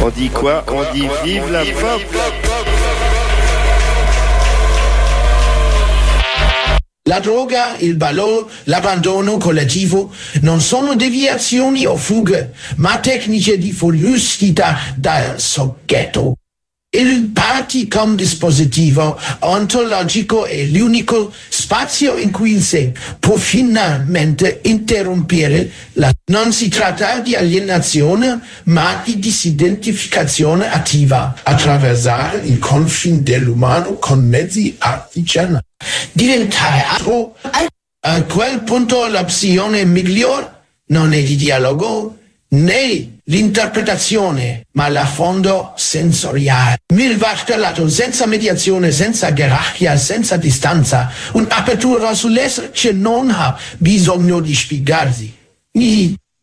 On dit quoi? On dit vive la pop! La droga, il ballo, l'abbandono collettivo non sono deviazioni o fughe, ma tecniche di fuoriuscita dal soggetto. Il party come dispositivo ontologico è l'unico spazio in cui il sé può finalmente interrompere Non si tratta di alienazione, ma di disidentificazione attiva, attraversare il confine dell'umano con mezzi artigianali. Diventare altro, a quel punto l'opzione migliore non è il dialogo né l'interpretazione, ma l'affondo sensoriale. Mi basta lato senza mediazione, senza gerarchia, senza distanza, un'apertura sull'essere che non ha bisogno di spiegarsi.